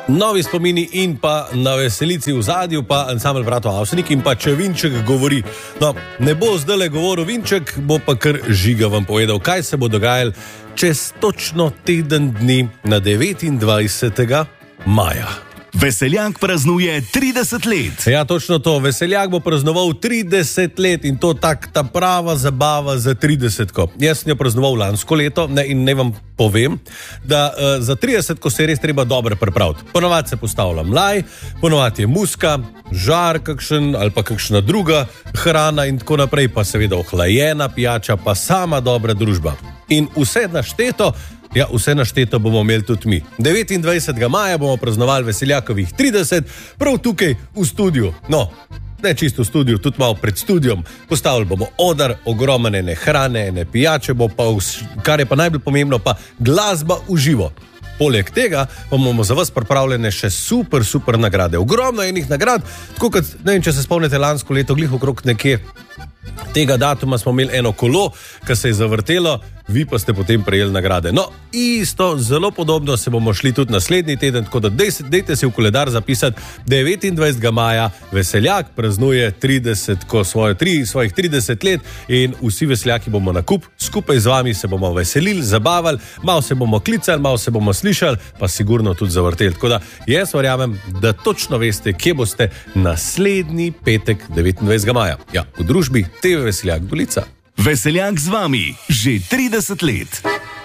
Novi spomini in pa na veselici v zadju, pa ansambel Bratov Avsenik in pa Če Vinček govori. No, ne bo zdajle govoril Vinček, bo pa kar Žiga vam povedal, kaj se bo dogajalo čez točno teden dni na 29. maja. Veseljak praznuje 30 let. Ja, točno to. Veseljak bo praznoval 30 let in to ta prava zabava za 30-ko. Jaz sem jo praznoval lansko leto in ne vam povem, da za 30-ko se je res treba dobro pripraviti. Ponovadi se postavlja mlaj, ponovadi je muska, žar kakšen ali pa kakšna druga hrana in tako naprej, pa seveda ohlajena pijača, pa sama dobra družba. In vse našteto, vse našteto bomo imeli tudi mi. 29. maja bomo praznovali Veseljakovih 30, prav tukaj v studiu. No, ne čisto v studiu, tudi malo pred studiom. Postavili bomo oder, ogromne hrane, pijače, bo pa, kar je pa najbolj pomembno, pa glasba v živo. Poleg tega bomo za vas pripravljene še super nagrade. Ogromno enih nagrad, tako kot, ne vem, če se spomnite, lansko leto, glih okrog nekje tega datuma smo imeli eno kolo, ki se je zavrtelo, vi pa ste potem prejeli nagrade. No, isto, zelo podobno se bomo šli tudi naslednji teden, tako da dejte si v koledar zapisati 29. maja Veseljak praznuje 30, svojih 30 let in vsi veseljaki bomo na kup, skupaj z vami se bomo veselili, zabavali, malo se bomo klicali, malo se bomo slišali, pa sigurno tudi zavrteli. Tako da jaz verjamem, da točno veste, kje boste naslednji petek 29. maja. Ja, v družbi TV Veseljak Golica. Veseljak z vami že 30 let.